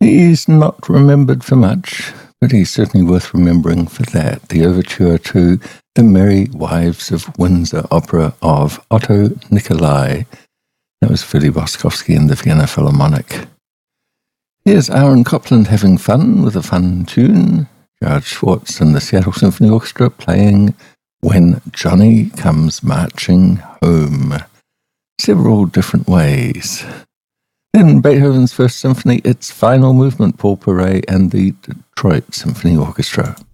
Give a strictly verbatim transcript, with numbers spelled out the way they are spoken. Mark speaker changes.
Speaker 1: He's not remembered for much, but he's certainly worth remembering for that. The overture to The Merry Wives of Windsor opera of Otto Nicolai. That was Philly Boskovsky and the Vienna Philharmonic. Here's Aaron Copland having fun with a fun tune. Gerard Schwartz and the Seattle Symphony Orchestra playing When Johnny Comes Marching Home. Several different ways. Then Beethoven's First Symphony, its final movement, Paul Paray and the Detroit Symphony Orchestra.